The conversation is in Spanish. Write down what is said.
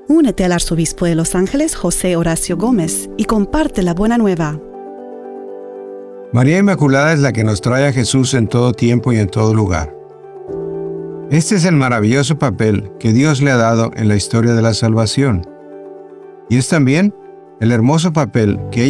Únete al arzobispo de Los Ángeles, José Horacio Gómez, y comparte la buena nueva. María Inmaculada es la que nos trae a Jesús en todo tiempo y en todo lugar. Este es el maravilloso papel que Dios le ha dado en la historia de la salvación. Y es también el hermoso papel que